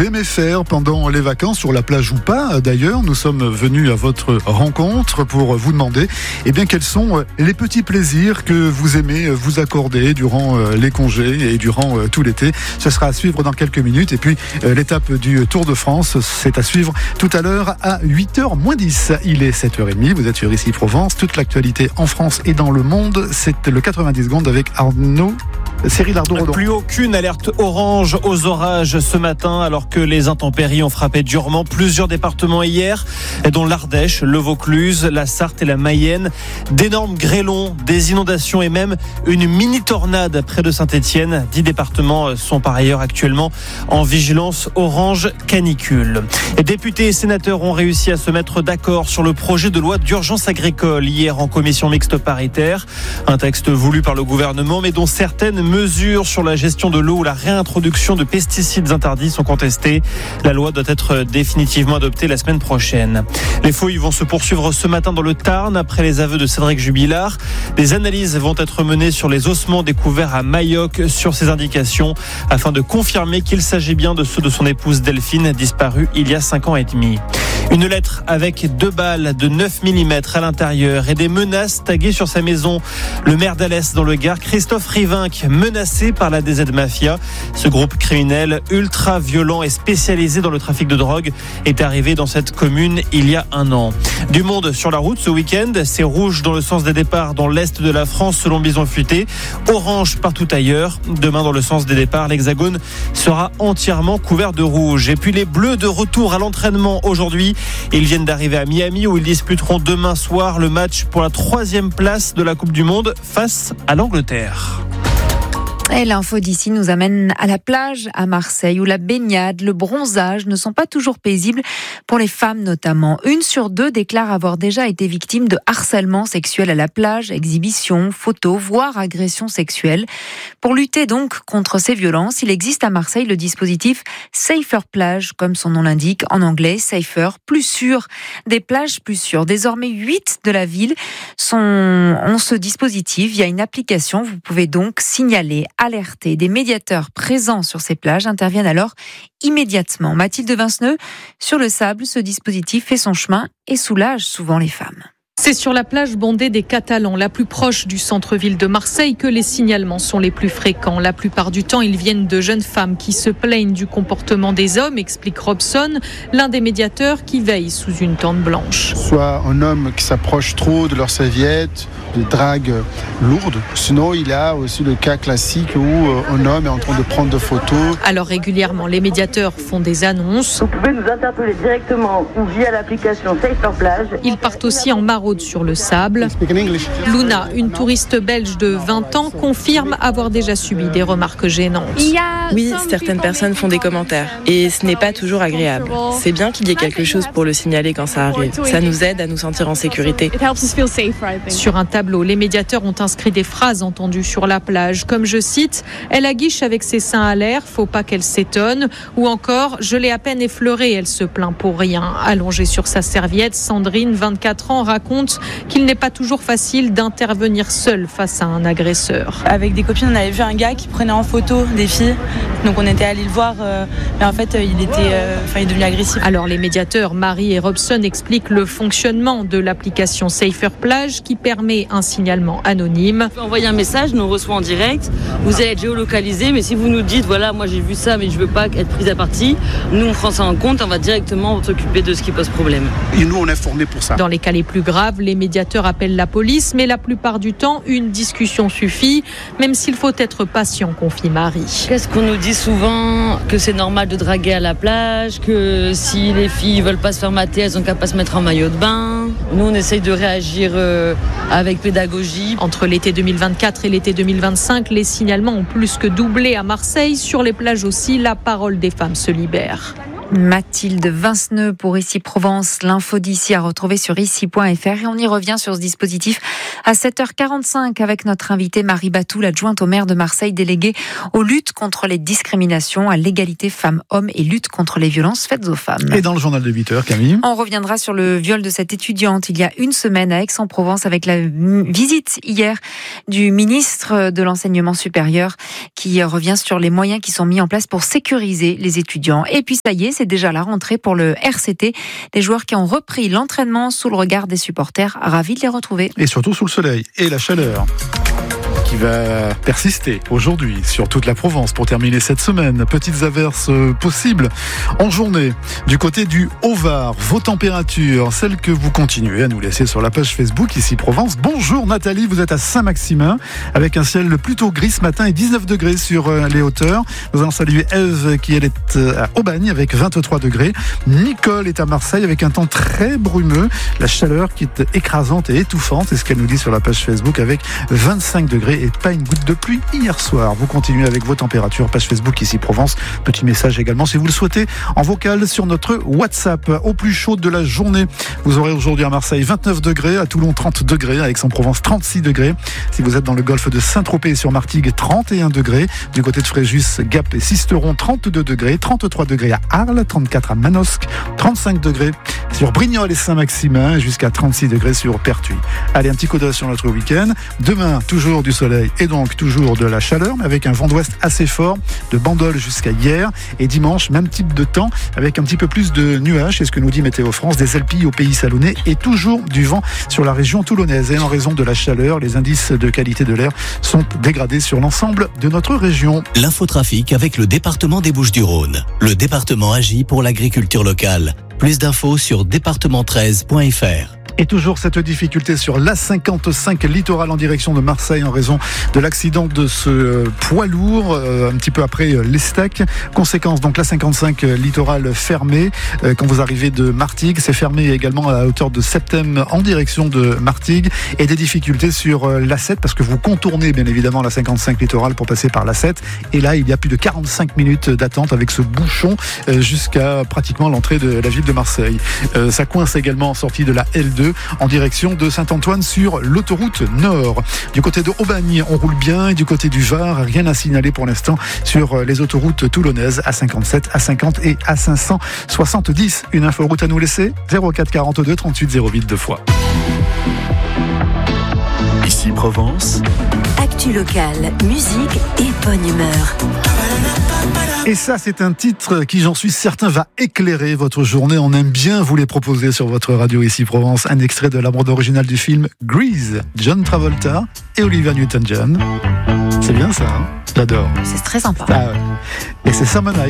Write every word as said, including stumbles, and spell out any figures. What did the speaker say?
vous aimez faire pendant les vacances, sur la plage ou pas. D'ailleurs, nous sommes venus à votre rencontre pour vous demander eh bien, quels sont les petits plaisirs que vous aimez vous accorder durant les congés et durant tout l'été. Ce sera à suivre dans quelques minutes. Et puis, l'étape du Tour de France, c'est à suivre tout à l'heure à huit heures moins dix. Il est sept heures trente, vous êtes sur Ici Provence. Toute l'actualité en France et dans le monde, c'est le quatre-vingt-dix secondes avec Arnaud. Cyril Ardon-Rodon. Plus aucune alerte orange aux orages ce matin, alors que les intempéries ont frappé durement plusieurs départements hier, dont l'Ardèche, le Vaucluse, la Sarthe et la Mayenne. D'énormes grêlons, des inondations et même une mini-tornade près de Saint-Étienne. Dix départements sont par ailleurs actuellement en vigilance orange canicule. Les députés et sénateurs ont réussi à se mettre d'accord sur le projet de loi d'urgence agricole hier en commission mixte paritaire. Un texte voulu par le gouvernement, mais dont certaines mesures sur la gestion de l'eau ou la réintroduction de pesticides interdits sont contestées. La loi doit être définitivement adoptée la semaine prochaine. Les fouilles vont se poursuivre ce matin dans le Tarn après les aveux de Cédric Jubilard. Des analyses vont être menées sur les ossements découverts à Mayoc sur ces indications afin de confirmer qu'il s'agit bien de ceux de son épouse Delphine, disparue il y a cinq ans et demi. Une lettre avec deux balles de neuf millimètres à l'intérieur et des menaces taguées sur sa maison. Le maire d'Alès dans le Gard, Christophe Rivinc, menacé par la D Z Mafia. Ce groupe criminel ultra violent et spécialisé dans le trafic de drogue est arrivé dans cette commune il y a un an. Du monde sur la route ce week-end, c'est rouge dans le sens des départs dans l'est de la France selon Bison Futé, orange partout ailleurs. Demain dans le sens des départs, l'Hexagone sera entièrement couvert de rouge. Et puis les Bleus de retour à l'entraînement aujourd'hui. Ils viennent d'arriver à Miami où ils disputeront demain soir le match pour la troisième place de la Coupe du Monde face à l'Angleterre. Et l'info d'ici nous amène à la plage à Marseille où la baignade, le bronzage ne sont pas toujours paisibles pour les femmes notamment. Une sur deux déclare avoir déjà été victime de harcèlement sexuel à la plage, exhibitions, photos, voire agressions sexuelles. Pour lutter donc contre ces violences, il existe à Marseille le dispositif Safer Plage, comme son nom l'indique en anglais, Safer, plus sûr. Des plages plus sûres. Désormais, huit de la ville sont, ont ce dispositif via une application. Vous pouvez donc signaler, alertés. Des médiateurs présents sur ces plages interviennent alors immédiatement. Mathilde Vinceneux, sur le sable, ce dispositif fait son chemin et soulage souvent les femmes. C'est sur la plage bondée des Catalans, la plus proche du centre-ville de Marseille, que les signalements sont les plus fréquents. La plupart du temps, ils viennent de jeunes femmes qui se plaignent du comportement des hommes, explique Robson, l'un des médiateurs qui veille sous une tente blanche. Soit un homme qui s'approche trop de leur serviette, de drague lourde. Sinon, il y a aussi le cas classique où un homme est en train de prendre des photos. Alors régulièrement, les médiateurs font des annonces. Vous pouvez nous interpeller directement ou via l'application Safer Plage. Ils partent aussi en maraude sur le sable. Luna, une touriste belge de vingt ans, confirme avoir déjà subi des remarques gênantes. Oui, certaines personnes font des commentaires et ce n'est pas toujours agréable. C'est bien qu'il y ait quelque chose pour le signaler quand ça arrive. Ça nous aide à nous sentir en sécurité. Sur un tableau, les médiateurs ont inscrit des phrases entendues sur la plage, comme je cite « Elle aguiche avec ses seins à l'air, faut pas qu'elle s'étonne » ou encore « Je l'ai à peine effleurée, elle se plaint pour rien ». Allongée sur sa serviette, Sandrine, vingt-quatre ans, raconte qu'il n'est pas toujours facile d'intervenir seule face à un agresseur. Avec des copines, on avait vu un gars qui prenait en photo des filles, donc on était allé le voir, euh, mais en fait il était, euh, enfin, il est devenu agressif. Alors les médiateurs Marie et Robson expliquent le fonctionnement de l'application Safer Plage qui permet un signalement anonyme. Vous pouvez envoyer un message, nous on reçoit en direct, vous allez être géolocalisé, mais si vous nous dites voilà moi j'ai vu ça mais je veux pas être prise à partie, nous on prend ça en compte, on va directement s'occuper de ce qui pose problème. Et nous on est formés pour ça. Dans les cas les plus graves, les médiateurs appellent la police, mais la plupart du temps, une discussion suffit, même s'il faut être patient, confie Marie. Qu'est-ce qu'on nous dit souvent? Que c'est normal de draguer à la plage, que si les filles veulent pas se faire mater, elles ont qu'à pas se mettre en maillot de bain. Nous, on essaye de réagir euh, avec pédagogie. Entre l'été deux mille vingt-quatre et l'été deux mille vingt-cinq, les signalements ont plus que doublé à Marseille. Sur les plages aussi, la parole des femmes se libère. Mathilde Vinceneux pour Ici Provence. L'info d'ici à retrouver sur ici point f r et on y revient sur ce dispositif à sept heures quarante-cinq avec notre invitée Marie Batou, l'adjointe au maire de Marseille, déléguée aux luttes contre les discriminations, à l'égalité femmes-hommes et lutte contre les violences faites aux femmes. Et dans le journal de huit heures, Camille, on reviendra sur le viol de cette étudiante il y a une semaine à Aix-en-Provence avec la visite hier du ministre de l'enseignement supérieur qui revient sur les moyens qui sont mis en place pour sécuriser les étudiants. Et puis ça y est, c'est déjà la rentrée pour le R C T. Les joueurs qui ont repris l'entraînement sous le regard des supporters, ravis de les retrouver. Et surtout sous le soleil et la chaleur qui va persister aujourd'hui sur toute la Provence pour terminer cette semaine. Petites averses possibles en journée du côté du Haut-Var. Vos températures, celles que vous continuez à nous laisser sur la page Facebook Ici Provence. Bonjour Nathalie, vous êtes à Saint-Maximin avec un ciel plutôt gris ce matin et dix-neuf degrés sur les hauteurs. Nous allons saluer Eve qui elle est à Aubagne avec vingt-trois degrés. Nicole est à Marseille avec un temps très brumeux. La chaleur qui est écrasante et étouffante, c'est ce qu'elle nous dit sur la page Facebook avec vingt-cinq degrés et pas une goutte de pluie hier soir. Vous continuez avec vos températures, page Facebook Ici Provence. Petit message également si vous le souhaitez en vocal sur notre WhatsApp. Au plus chaud de la journée, vous aurez aujourd'hui à Marseille vingt-neuf degrés, à Toulon trente degrés, à Aix-en-Provence trente-six degrés. Si vous êtes dans le golfe de Saint-Tropez et sur Martigues, trente et un degrés. Du côté de Fréjus, Gap et Sisteron, trente-deux degrés, trente-trois degrés à Arles, trente-quatre à Manosque, trente-cinq degrés sur Brignoles et Saint-Maximin, jusqu'à trente-six degrés sur Pertuis. Allez, un petit coup d'œil sur notre week-end. Demain, toujours du soleil et donc toujours de la chaleur, mais avec un vent d'ouest assez fort, de Bandol jusqu'à hier. Et dimanche, même type de temps, avec un petit peu plus de nuages, c'est ce que nous dit Météo France, des Alpilles au Pays Salonnais et toujours du vent sur la région toulonnaise. Et en raison de la chaleur, les indices de qualité de l'air sont dégradés sur l'ensemble de notre région. L'infotrafic avec le département des Bouches-du-Rhône. Le département agit pour l'agriculture locale. Plus d'infos sur département treize point f r. Et toujours cette difficulté sur l'A cinquante-cinq littoral en direction de Marseille en raison de l'accident de ce poids lourd euh, un petit peu après euh, l'Estac. Conséquence donc l'A cinquante-cinq littoral fermé euh, quand vous arrivez de Martigues. C'est fermé également à la hauteur de Septem en direction de Martigues et des difficultés sur euh, l'A sept parce que vous contournez bien évidemment l'A cinquante-cinq littoral pour passer par l'A sept. Et là il y a plus de quarante-cinq minutes d'attente avec ce bouchon euh, jusqu'à pratiquement l'entrée de la ville de Marseille. Euh, ça coince également en sortie de la L deux en direction de Saint-Antoine sur l'autoroute Nord. Du côté de Aubagne, on roule bien et du côté du Var, rien à signaler pour l'instant sur les autoroutes toulonnaises A cinquante-sept, A cinquante et A cinq cent soixante-dix. Une inforoute à nous laisser zéro quatre quarante-deux trente-huit zéro huit deux fois. Ici Provence. Actu locale, musique et bonne humeur. Et ça, c'est un titre qui, j'en suis certain, va éclairer votre journée. On aime bien vous les proposer sur votre radio Ici Provence. Un extrait de la bande originale du film Grease, John Travolta et Olivia Newton-John. C'est bien ça, hein? J'adore. C'est très sympa. Ah ouais. Et c'est Summer Night.